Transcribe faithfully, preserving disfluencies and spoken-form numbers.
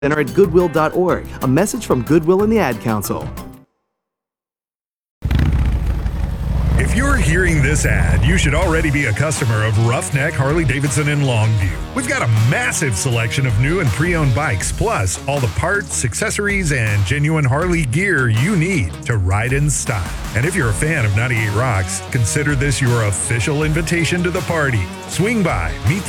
Center at goodwill dot org. A message from Goodwill and the Ad Council. If you're hearing this ad, you should already be a customer of Roughneck Harley-Davidson in Longview. We've got a massive selection of new and pre-owned bikes, plus all the parts, accessories, and genuine Harley gear you need to ride in style. And if you're a fan of ninety-eight Rocks, consider this your official invitation to the party. Swing by, meet the